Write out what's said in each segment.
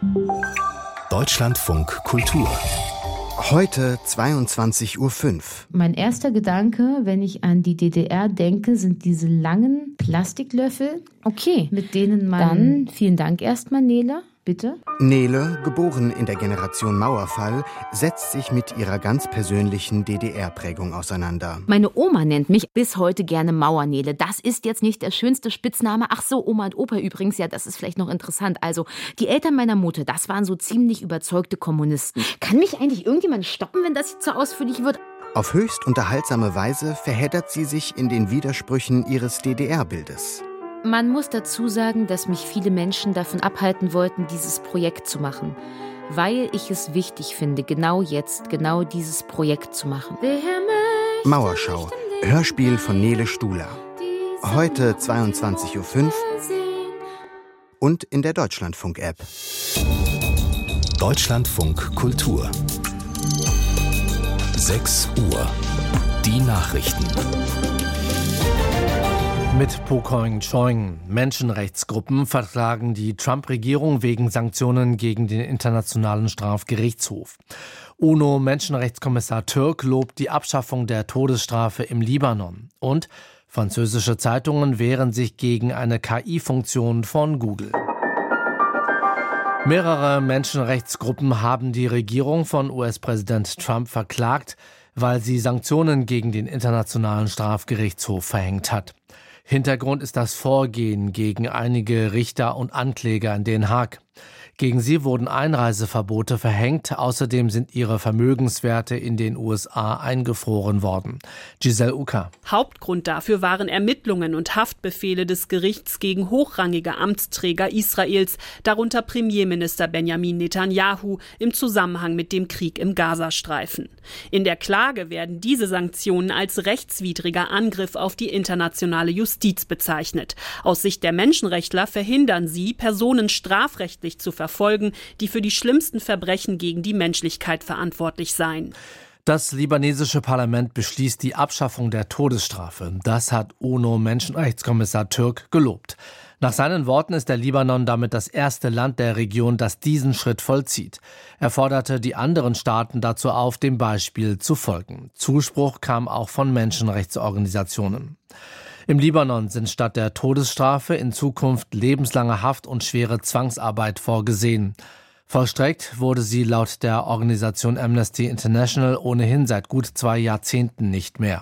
Deutschlandfunk Kultur. Heute 22:05 Uhr. Mein erster Gedanke, wenn ich an die DDR denke, sind diese langen Plastiklöffel. Okay, mit denen man... Dann, vielen Dank erstmal, Nele. Bitte? Nele, geboren in der Generation Mauerfall, setzt sich mit ihrer ganz persönlichen DDR-Prägung auseinander. Meine Oma nennt mich bis heute gerne Mauernele. Das ist jetzt nicht der schönste Spitzname. Ach so, Oma und Opa übrigens, ja, das ist vielleicht noch interessant. Also, die Eltern meiner Mutter, das waren so ziemlich überzeugte Kommunisten. Kann mich eigentlich irgendjemand stoppen, wenn das jetzt so ausführlich wird? Auf höchst unterhaltsame Weise verheddert sie sich in den Widersprüchen ihres DDR-Bildes. Man muss dazu sagen, dass mich viele Menschen davon abhalten wollten, dieses Projekt zu machen. Weil ich es wichtig finde, genau jetzt, genau dieses Projekt zu machen. Mauerschau, Hörspiel von Nele Stuhler. Heute 22:05 Uhr und in der Deutschlandfunk-App. Deutschlandfunk Kultur. 6 Uhr. Die Nachrichten. Mit Pokoing Choing. Menschenrechtsgruppen verklagen die Trump-Regierung wegen Sanktionen gegen den Internationalen Strafgerichtshof. UNO-Menschenrechtskommissar Türk lobt die Abschaffung der Todesstrafe im Libanon. Und französische Zeitungen wehren sich gegen eine KI-Funktion von Google. Mehrere Menschenrechtsgruppen haben die Regierung von US-Präsident Trump verklagt, weil sie Sanktionen gegen den Internationalen Strafgerichtshof verhängt hat. Hintergrund ist das Vorgehen gegen einige Richter und Ankläger in Den Haag. Gegen sie wurden Einreiseverbote verhängt. Außerdem sind ihre Vermögenswerte in den USA eingefroren worden. Giselle Uka. Hauptgrund dafür waren Ermittlungen und Haftbefehle des Gerichts gegen hochrangige Amtsträger Israels, darunter Premierminister Benjamin Netanyahu, im Zusammenhang mit dem Krieg im Gazastreifen. In der Klage werden diese Sanktionen als rechtswidriger Angriff auf die internationale Justiz bezeichnet. Aus Sicht der Menschenrechtler verhindern sie, Personen strafrechtlich zu verfolgen, die für die schlimmsten Verbrechen gegen die Menschlichkeit verantwortlich seien. Das libanesische Parlament beschließt die Abschaffung der Todesstrafe. Das hat UNO-Menschenrechtskommissar Türk gelobt. Nach seinen Worten ist der Libanon damit das erste Land der Region, das diesen Schritt vollzieht. Er forderte die anderen Staaten dazu auf, dem Beispiel zu folgen. Zuspruch kam auch von Menschenrechtsorganisationen. Im Libanon sind statt der Todesstrafe in Zukunft lebenslange Haft und schwere Zwangsarbeit vorgesehen. Vollstreckt wurde sie laut der Organisation Amnesty International ohnehin seit gut 2 Jahrzehnten nicht mehr.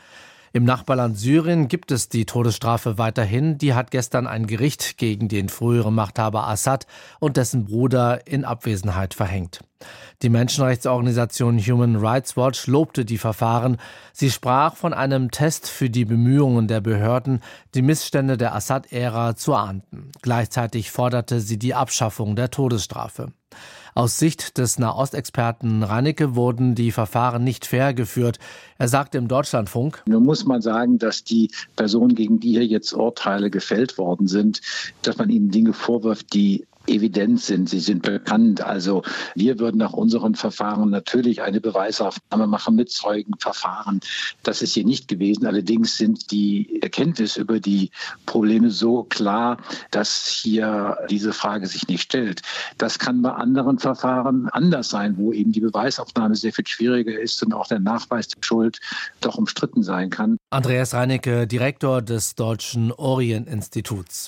Im Nachbarland Syrien gibt es die Todesstrafe weiterhin. Die hat gestern ein Gericht gegen den früheren Machthaber Assad und dessen Bruder in Abwesenheit verhängt. Die Menschenrechtsorganisation Human Rights Watch lobte die Verfahren. Sie sprach von einem Test für die Bemühungen der Behörden, die Missstände der Assad-Ära zu ahnden. Gleichzeitig forderte sie die Abschaffung der Todesstrafe. Aus Sicht des Nahostexperten Reinecke wurden die Verfahren nicht fair geführt. Er sagte im Deutschlandfunk: Nun muss man sagen, dass die Personen, gegen die hier jetzt Urteile gefällt worden sind, dass man ihnen Dinge vorwirft, die evident sind, sie sind bekannt. Also wir würden nach unseren Verfahren natürlich eine Beweisaufnahme machen mit Zeugenverfahren. Das ist hier nicht gewesen. Allerdings sind die Erkenntnisse über die Probleme so klar, dass hier diese Frage sich nicht stellt. Das kann bei anderen Verfahren anders sein, wo eben die Beweisaufnahme sehr viel schwieriger ist und auch der Nachweis der Schuld doch umstritten sein kann. Andreas Reinecke, Direktor des Deutschen Orient-Instituts.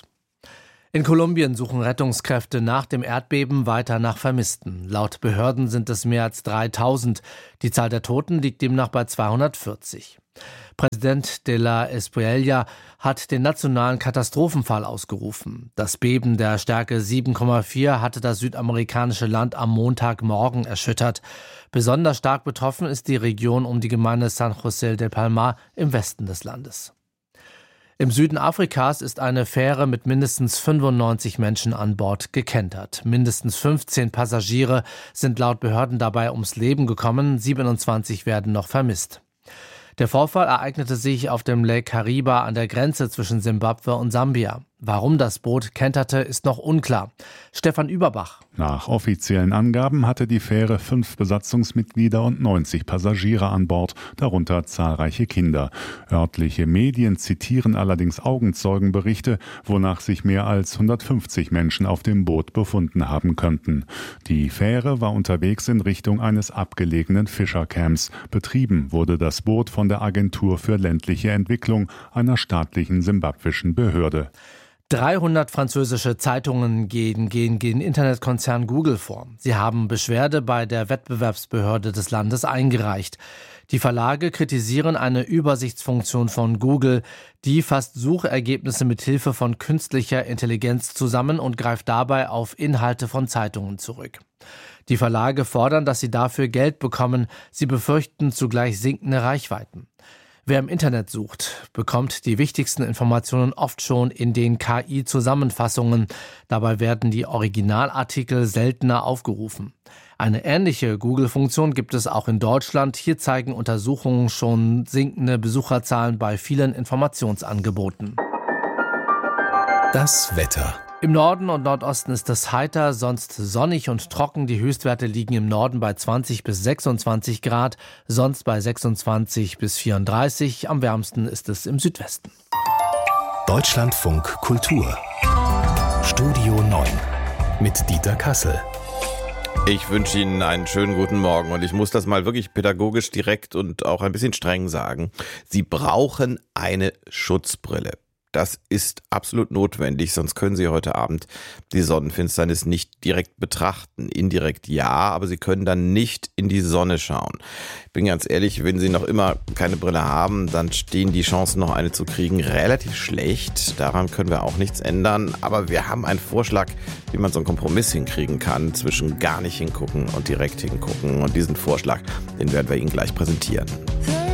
In Kolumbien suchen Rettungskräfte nach dem Erdbeben weiter nach Vermissten. Laut Behörden sind es mehr als 3000. Die Zahl der Toten liegt demnach bei 240. Präsident de la Espriella hat den nationalen Katastrophenfall ausgerufen. Das Beben der Stärke 7,4 hatte das südamerikanische Land am Montagmorgen erschüttert. Besonders stark betroffen ist die Region um die Gemeinde San José del Palmar im Westen des Landes. Im Süden Afrikas ist eine Fähre mit mindestens 95 Menschen an Bord gekentert. Mindestens 15 Passagiere sind laut Behörden dabei ums Leben gekommen, 27 werden noch vermisst. Der Vorfall ereignete sich auf dem Lake Kariba an der Grenze zwischen Simbabwe und Sambia. Warum das Boot kenterte, ist noch unklar. Stefan Überbach. Nach offiziellen Angaben hatte die Fähre 5 Besatzungsmitglieder und 90 Passagiere an Bord, darunter zahlreiche Kinder. Örtliche Medien zitieren allerdings Augenzeugenberichte, wonach sich mehr als 150 Menschen auf dem Boot befunden haben könnten. Die Fähre war unterwegs in Richtung eines abgelegenen Fischercamps. Betrieben wurde das Boot von der Agentur für ländliche Entwicklung, einer staatlichen simbabwischen Behörde. 300 französische Zeitungen gehen gegen Internetkonzern Google vor. Sie haben Beschwerde bei der Wettbewerbsbehörde des Landes eingereicht. Die Verlage kritisieren eine Übersichtsfunktion von Google, die fasst Suchergebnisse mit Hilfe von künstlicher Intelligenz zusammen und greift dabei auf Inhalte von Zeitungen zurück. Die Verlage fordern, dass sie dafür Geld bekommen. Sie befürchten zugleich sinkende Reichweiten. Wer im Internet sucht, bekommt die wichtigsten Informationen oft schon in den KI-Zusammenfassungen. Dabei werden die Originalartikel seltener aufgerufen. Eine ähnliche Google-Funktion gibt es auch in Deutschland. Hier zeigen Untersuchungen schon sinkende Besucherzahlen bei vielen Informationsangeboten. Das Wetter. Im Norden und Nordosten ist es heiter, sonst sonnig und trocken. Die Höchstwerte liegen im Norden bei 20 bis 26 Grad, sonst bei 26 bis 34. Am wärmsten ist es im Südwesten. Deutschlandfunk Kultur. Studio 9 mit Dieter Kassel. Ich wünsche Ihnen einen schönen guten Morgen und ich muss das mal wirklich pädagogisch direkt und auch ein bisschen streng sagen. Sie brauchen eine Schutzbrille. Das ist absolut notwendig, sonst können Sie heute Abend die Sonnenfinsternis nicht direkt betrachten. Indirekt ja, aber Sie können dann nicht in die Sonne schauen. Ich bin ganz ehrlich, wenn Sie noch immer keine Brille haben, dann stehen die Chancen, noch eine zu kriegen, relativ schlecht. Daran können wir auch nichts ändern. Aber wir haben einen Vorschlag, wie man so einen Kompromiss hinkriegen kann zwischen gar nicht hingucken und direkt hingucken. Und diesen Vorschlag, den werden wir Ihnen gleich präsentieren.